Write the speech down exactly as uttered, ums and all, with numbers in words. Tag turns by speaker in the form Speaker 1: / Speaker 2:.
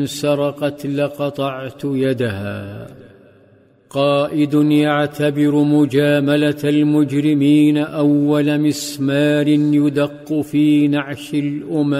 Speaker 1: سرقت لقطعت يدها. قائد يعتبر مجاملة المجرمين أول مسمار يدق في نعش الأمم